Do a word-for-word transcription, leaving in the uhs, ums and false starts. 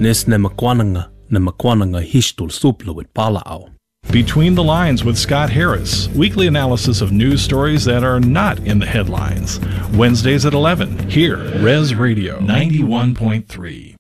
Nes ne makwananga ne makwananga hishtul supla with palao. Between the Lines with Scott Harris, weekly analysis of news stories that are not in the headlines. Wednesdays at eleven, here, Res Radio ninety-one point three.